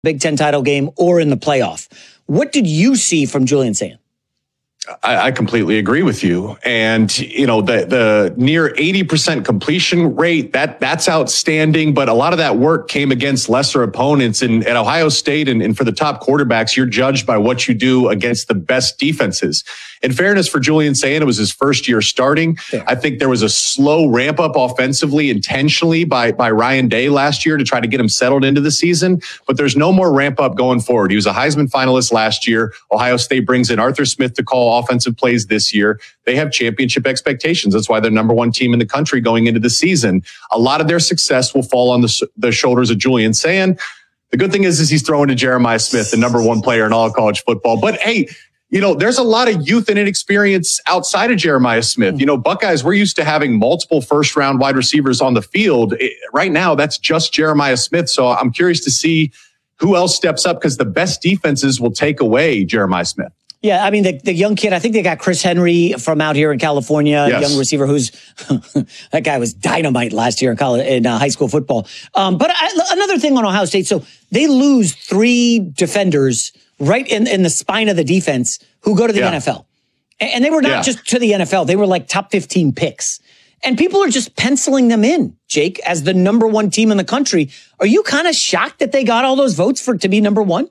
Big Ten title game or in the playoff. What did you see from Julian Sayin? I completely agree with you. And, you know, the near 80% completion rate, that's outstanding. But a lot of that work came against lesser opponents. And at Ohio State and for the top quarterbacks, you're judged by what you do against the best defenses. In fairness for Julian Sayin, it was his first year starting. Yeah. I think there was a slow ramp up offensively intentionally by Ryan Day last year to try to get him settled into the season. But there's no more ramp up going forward. He was a Heisman finalist last year. Ohio State brings in Arthur Smith to call offensive plays this year. They have championship expectations. That's why they're number one team in the country going into the season. A lot of their success will fall on the shoulders of Julian Sayin. The good thing is he's throwing to Jeremiah Smith, the number one player in all of college football. But hey, you know, there's a lot of youth and inexperience outside of Jeremiah Smith. You know, Buckeyes, we're used to having multiple first-round wide receivers on the field. Right now, that's just Jeremiah Smith. So I'm curious to see who else steps up because the best defenses will take away Jeremiah Smith. Yeah, I mean, the young kid, I think they got Chris Henry from out here in California, yes. Young receiver who's, that guy was dynamite last year in college, in high school football. But another thing on Ohio State, so they lose 3 defenders right in the spine of the defense who go to the NFL. And they were not just to the NFL. They were like top 15 picks. And people are just penciling them in, Jake, as the number one team in the country. Are you kind of shocked that they got all those votes to be number one?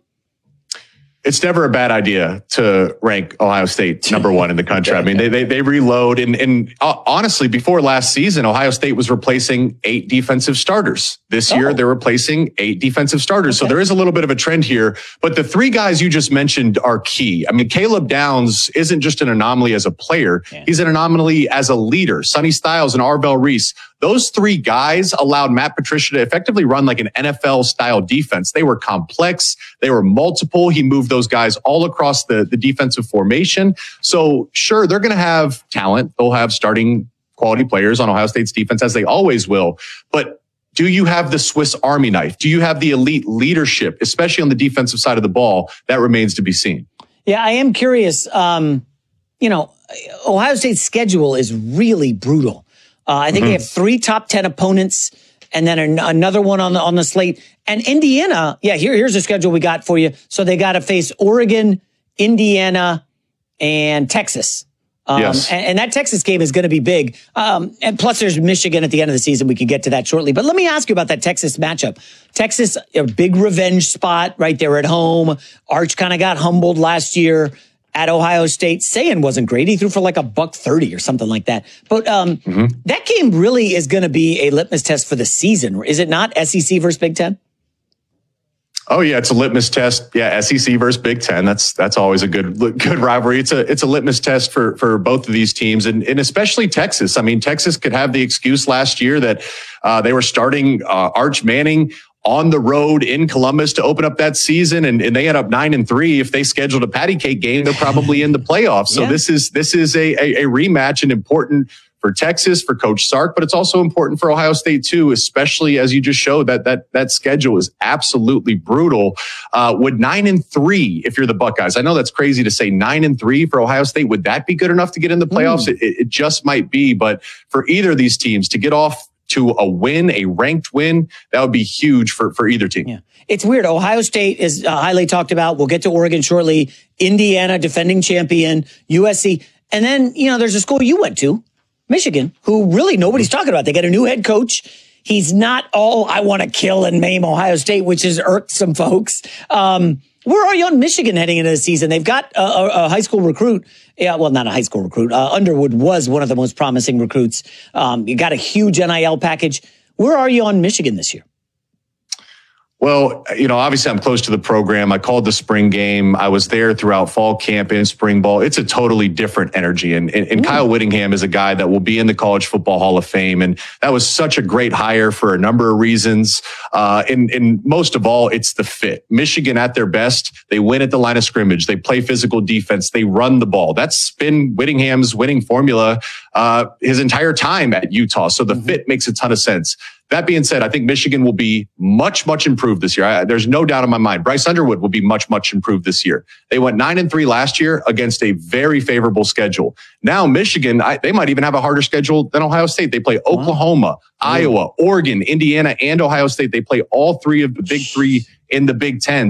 It's never a bad idea to rank Ohio State number one in the country. I mean, they reload. And honestly, before last season, Ohio State was replacing 8 defensive starters. This year, they're replacing 8 defensive starters. Okay. So there is a little bit of a trend here. But the 3 guys you just mentioned are key. I mean, Caleb Downs isn't just an anomaly as a player. Yeah. He's an anomaly as a leader. Sonny Styles and Arvell Reese. Those 3 guys allowed Matt Patricia to effectively run like an NFL-style defense. They were complex. They were multiple. He moved those guys all across the defensive formation. So, sure, they're going to have talent. They'll have starting quality players on Ohio State's defense, as they always will. But do you have the Swiss Army knife? Do you have the elite leadership, especially on the defensive side of the ball? That remains to be seen. Yeah, I am curious. You know, Ohio State's schedule is really brutal. I think they have 3 top 10 opponents and then another one on the slate. And Indiana, here's the schedule we got for you. So they got to face Oregon, Indiana, and Texas. Yes. And that Texas game is going to be big. And plus there's Michigan at the end of the season. We could get to that shortly. But let me ask you about that Texas matchup. Texas, a big revenge spot right there at home. Arch kind of got humbled last year at Ohio State. Sayin wasn't great. He threw for like $130 or something like that. But that game really is going to be a litmus test for the season. Is it not? SEC versus Big Ten? Oh yeah, it's a litmus test. Yeah, SEC versus Big Ten. That's always a good rivalry. It's a litmus test for both of these teams, and especially Texas. I mean, Texas could have the excuse last year that they were starting Arch Manning on the road in Columbus to open up that season, and they end up 9-3. If they scheduled a patty cake game, they're probably in the playoffs. So this is a rematch, and important for Texas, for Coach Sark, but it's also important for Ohio State too, especially as you just showed that schedule is absolutely brutal. Would 9-3, if you're the Buckeyes, I know that's crazy to say 9-3 for Ohio State. Would that be good enough to get in the playoffs? It just might be, but for either of these teams to get off to a win, a ranked win, that would be huge for either team. Yeah. It's weird. Ohio State is highly talked about. We'll get to Oregon shortly. Indiana, defending champion, USC. And then, there's a school you went to, Michigan, who really nobody's talking about. They got a new head coach. He's not all I want to kill and maim Ohio State, which has irked some folks. Where are you on Michigan heading into the season? They've got a high school recruit. Yeah, well, not a high school recruit. Underwood was one of the most promising recruits. You got a huge NIL package. Where are you on Michigan this year? Well, obviously I'm close to the program. I called the spring game. I was there throughout fall camp and spring ball. It's a totally different energy. And Kyle Whittingham is a guy that will be in the College Football Hall of Fame. And that was such a great hire for a number of reasons. And most of all, it's the fit. Michigan at their best. They win at the line of scrimmage. They play physical defense. They run the ball. That's been Whittingham's winning formula his entire time at Utah. So the fit makes a ton of sense. That being said, I think Michigan will be much, much improved this year. There's no doubt in my mind. Bryce Underwood will be much, much improved this year. They went 9-3 last year against a very favorable schedule. Now Michigan, they might even have a harder schedule than Ohio State. They play Oklahoma, Iowa, Oregon, Indiana, and Ohio State. They play all three of the big three in the Big Ten.